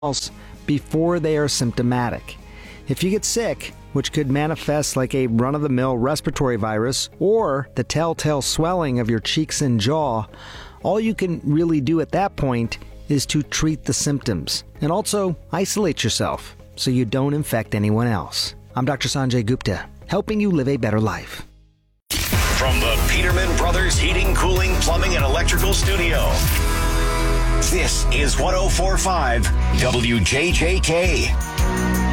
before they are symptomatic. If you get sick, which could manifest like a run-of-the-mill respiratory virus or the telltale swelling of your cheeks and jaw, all you can really do at that point is to treat the symptoms and also isolate yourself so you don't infect anyone else. I'm Dr. Sanjay Gupta, helping you live a better life. From the Peterman Brothers Heating, Cooling, Plumbing, and Electrical Studio, this is 104.5 WJJK.